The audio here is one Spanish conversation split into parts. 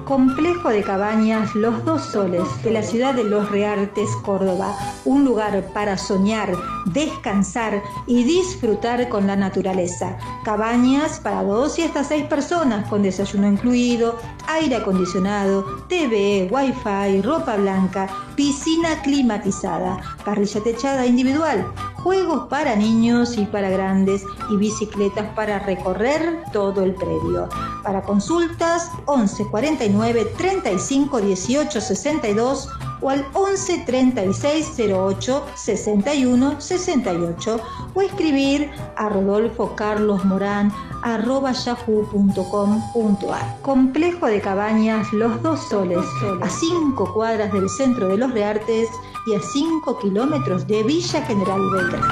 Complejo de cabañas Los Dos Soles, de la ciudad de Los Reartes, Córdoba. Un lugar para soñar, descansar y disfrutar con la naturaleza. Cabañas para 2 y hasta 6 personas, con desayuno incluido, aire acondicionado, TV, wifi, ropa blanca, piscina climatizada, parrilla techada individual, juegos para niños y para grandes y bicicletas para recorrer todo el predio. Para consultas, 11 49 35 18 62 o al 11 36 08 61 68 o escribir a rodolfocarlosmoran@yahoo.com.ar. Complejo de cabañas Los Dos Soles, a 5 cuadras del centro de Los Reartes y a 5 kilómetros de Villa General Belgrano.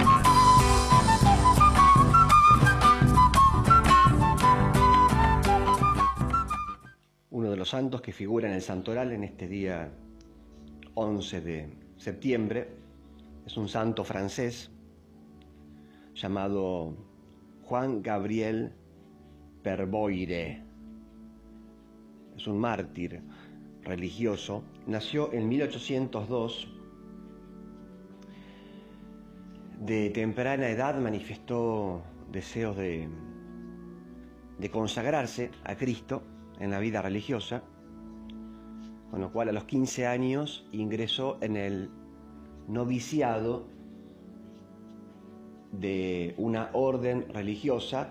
Uno de los santos que figura en el santoral en este día 11 de septiembre es un santo francés llamado Juan Gabriel Perboire. Es un mártir religioso. Nació en 1802. De temprana edad manifestó deseos de consagrarse a Cristo en la vida religiosa, con lo cual a los 15 años ingresó en el noviciado de una orden religiosa,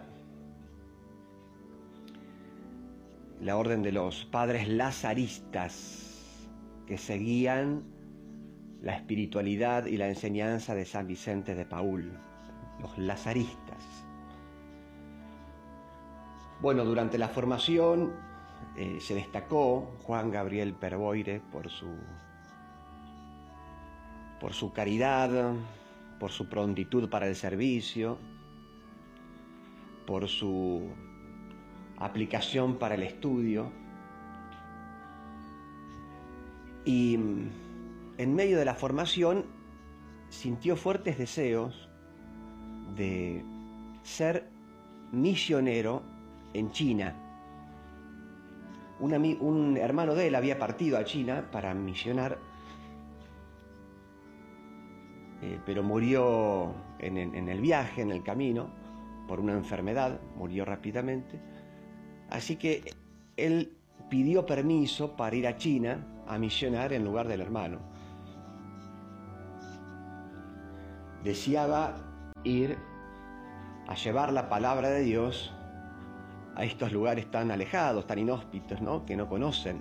la orden de los padres lazaristas, que seguían la espiritualidad y la enseñanza de San Vicente de Paúl, los lazaristas. Bueno, durante la formación se destacó Juan Gabriel Perboire por su caridad, por su prontitud para el servicio, por su aplicación para el estudio. Y en medio de la formación sintió fuertes deseos de ser misionero en China. Un hermano de él había partido a China para misionar, pero murió en el viaje, en el camino, por una enfermedad, murió rápidamente. Así que él pidió permiso para ir a China a misionar en lugar del hermano. Deseaba ir a llevar la palabra de Dios a estos lugares tan alejados, tan inhóspitos, ¿no? Que no conocen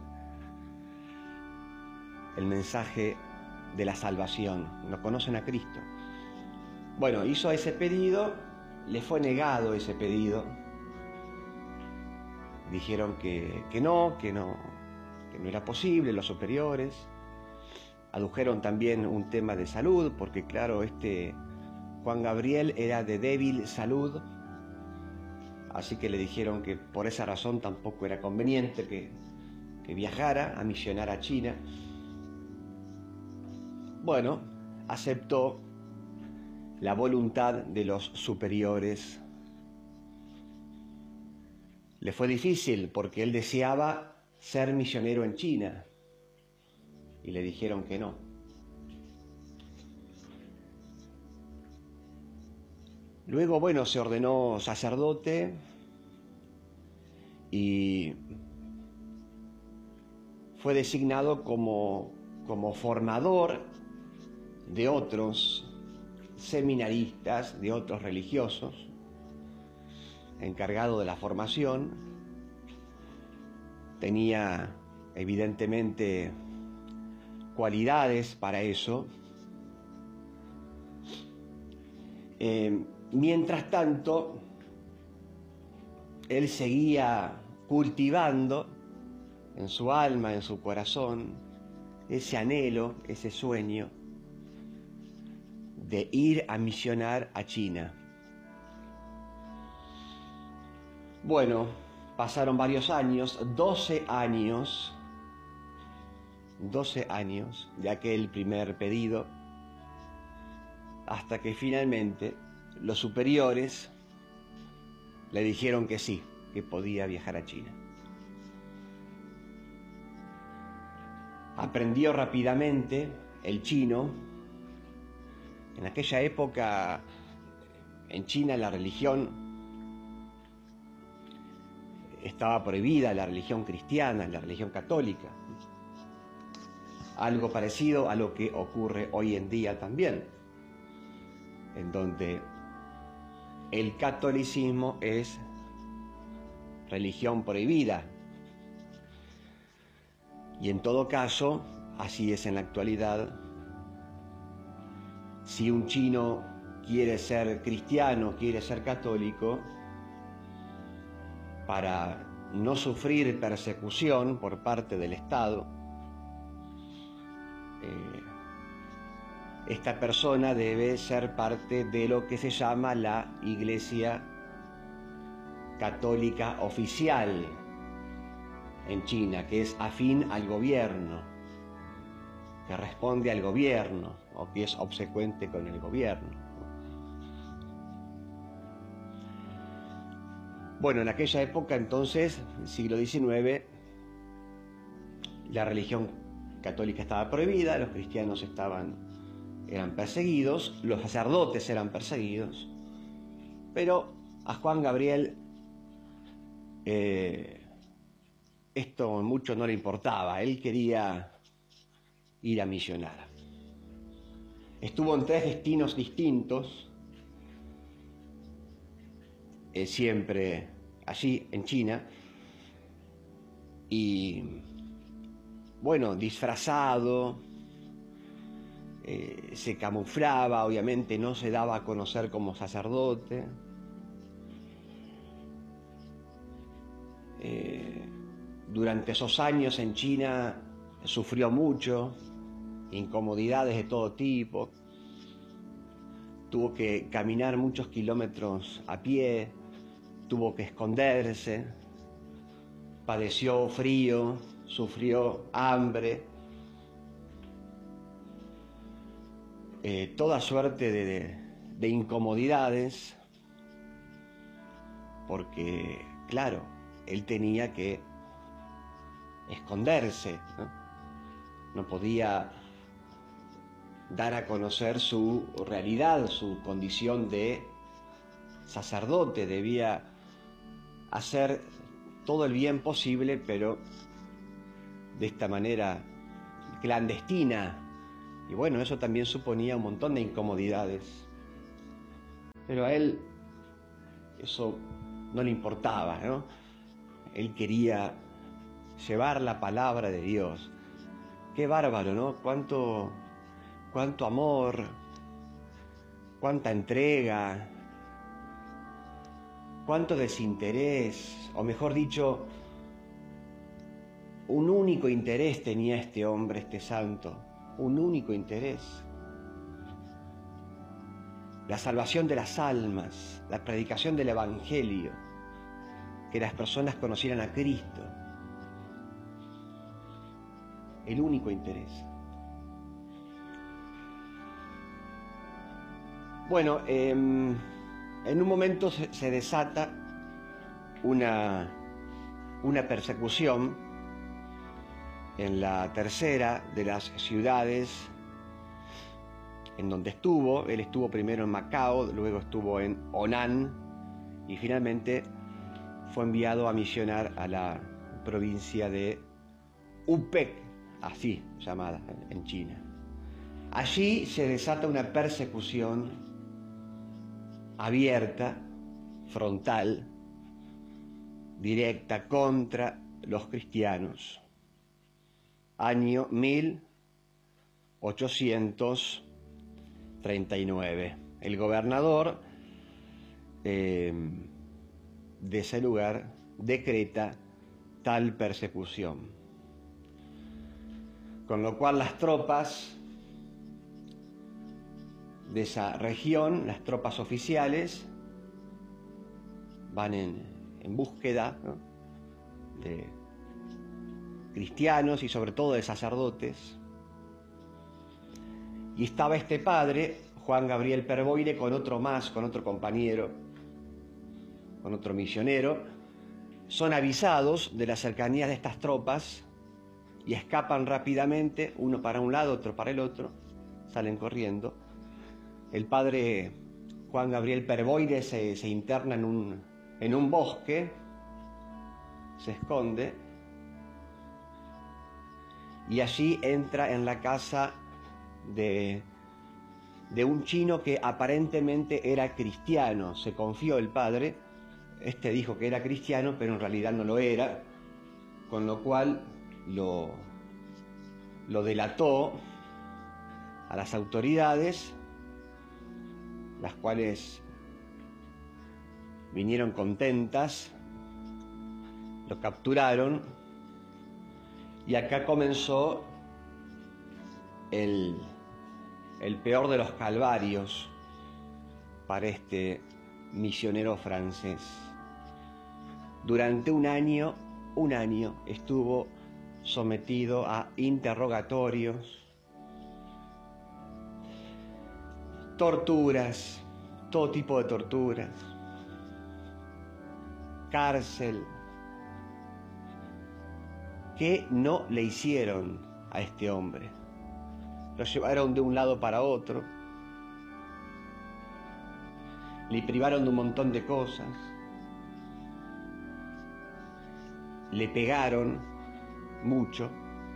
el mensaje de la salvación, no conocen a Cristo. Bueno, hizo ese pedido, le fue negado ese pedido. Dijeron que no era posible, los superiores. Adujeron también un tema de salud, porque claro, Juan Gabriel era de débil salud, así que le dijeron que por esa razón tampoco era conveniente que viajara a misionar a China. Bueno, aceptó la voluntad de los superiores. Le fue difícil porque él deseaba ser misionero en China y le dijeron que no. Luego, bueno, se ordenó sacerdote y fue designado como formador de otros seminaristas, de otros religiosos, encargado de la formación. Tenía evidentemente cualidades para eso. Mientras tanto, él seguía cultivando en su alma, en su corazón, ese anhelo, ese sueño de ir a misionar a China. Bueno, pasaron varios años, 12 años de aquel primer pedido, hasta que finalmente los superiores le dijeron que sí, que podía viajar a China. aprendió rápidamente el chino. En aquella época, en China, la religión estaba prohibida, la religión cristiana, la religión católica. Algo parecido a lo que ocurre hoy en día también, en donde el catolicismo es religión prohibida. Y en todo caso, así es en la actualidad. Si un chino quiere ser cristiano, quiere ser católico, para no sufrir persecución por parte del Estado, esta persona debe ser parte de lo que se llama la Iglesia Católica Oficial en China, que es afín al gobierno, que responde al gobierno o que es obsecuente con el gobierno. Bueno, en aquella época entonces, siglo XIX, la religión católica estaba prohibida, los cristianos eran perseguidos, los sacerdotes eran perseguidos, pero a Juan Gabriel esto mucho no le importaba, él quería ir a misionar. Estuvo en 3 destinos distintos, siempre allí en China, y bueno, disfrazado, se camuflaba, obviamente no se daba a conocer como sacerdote. Durante esos años en China sufrió mucho, incomodidades de todo tipo, tuvo que caminar muchos kilómetros a pie, tuvo que esconderse, padeció frío, sufrió hambre, toda suerte de incomodidades, porque, claro, él tenía que esconderse, no podía dar a conocer su realidad, su condición de sacerdote, debía hacer todo el bien posible, pero de esta manera clandestina. Y bueno, eso también suponía un montón de incomodidades. Pero a él eso no le importaba, ¿no? Él quería llevar la palabra de Dios. Qué bárbaro, ¿no? Cuánto amor, cuánta entrega, cuánto desinterés, o mejor dicho, un único interés tenía este hombre, este santo, un único interés: la salvación de las almas, la predicación del Evangelio, que las personas conocieran a Cristo. El único interés. Bueno, en un momento se desata una persecución en la tercera de las ciudades en donde estuvo. Él estuvo primero en Macao, luego estuvo en Honan y finalmente fue enviado a misionar a la provincia de Upec, así llamada en China. Allí se desata una persecución abierta, frontal, directa contra los cristianos. Año 1839. El gobernador de ese lugar decreta tal persecución, con lo cual las tropas de esa región, las tropas oficiales, van en búsqueda, ¿no?, de cristianos y sobre todo de sacerdotes. Y estaba este padre, Juan Gabriel Perboire, con otro más, con otro compañero, con otro misionero. Son avisados de la cercanía de estas tropas y escapan rápidamente, uno para un lado, otro para el otro, salen corriendo. El padre Juan Gabriel Perboyre se interna en un bosque, se esconde, y allí entra en la casa de un chino que aparentemente era cristiano. Se confió el padre, dijo que era cristiano, pero en realidad no lo era, con lo cual lo delató a las autoridades, las cuales vinieron contentas, lo capturaron, y acá comenzó el peor de los calvarios para este misionero francés. Durante un año estuvo sometido a interrogatorios, torturas, todo tipo de torturas, cárcel. ¿Qué no le hicieron a este hombre? Lo llevaron de un lado para otro, le privaron de un montón de cosas, le pegaron mucho,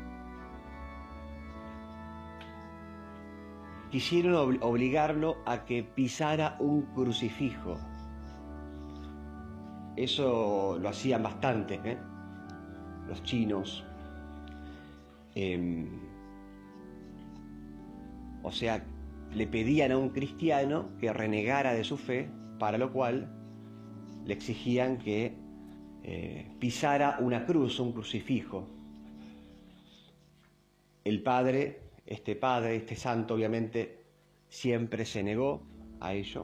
quisieron obligarlo a que pisara un crucifijo. Eso lo hacían bastante, los chinos. O sea, le pedían a un cristiano que renegara de su fe, para lo cual le exigían que pisara una cruz, un crucifijo. El padre, este santo, obviamente siempre se negó a ello.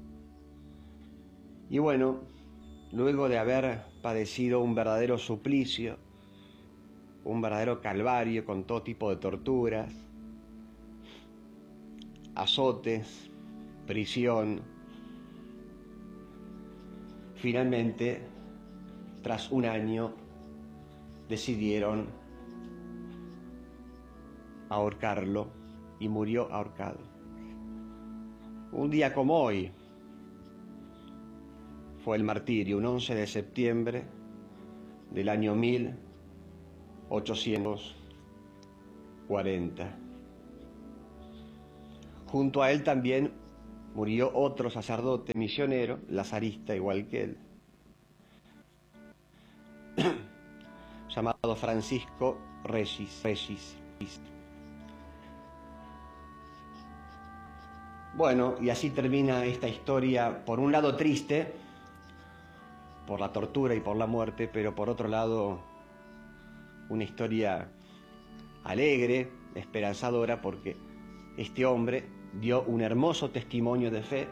Y bueno, luego de haber padecido un verdadero suplicio, un verdadero calvario con todo tipo de torturas, azotes, prisión, finalmente, tras un año, decidieron ahorcarlo y murió ahorcado. Un día como hoy fue el martirio, un 11 de septiembre del año 1840. Junto a él también murió otro sacerdote misionero, lazarista igual que él, llamado Francisco Regis. Bueno, y así termina esta historia, por un lado triste, por la tortura y por la muerte, pero por otro lado una historia alegre, esperanzadora, porque este hombre dio un hermoso testimonio de fe,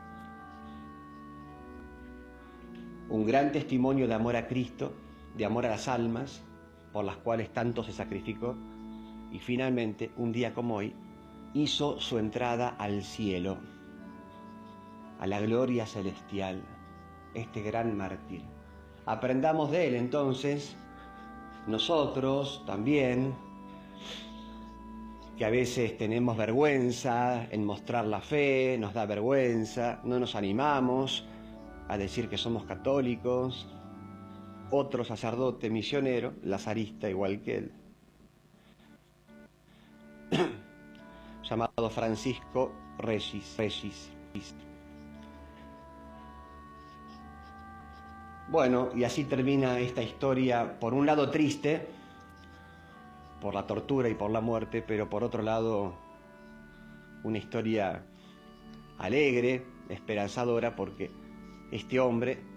un gran testimonio de amor a Cristo, de amor a las almas, por las cuales tanto se sacrificó, y finalmente, un día como hoy, hizo su entrada al cielo, a la gloria celestial, este gran mártir. Aprendamos de él entonces, nosotros también, que a veces tenemos vergüenza en mostrar la fe, nos da vergüenza, no nos animamos a decir que somos católicos. Otro sacerdote misionero, lazarista igual que él, llamado Francisco Regis. Bueno, y así termina esta historia, por un lado triste, por la tortura y por la muerte, pero por otro lado una historia alegre, esperanzadora, porque este hombre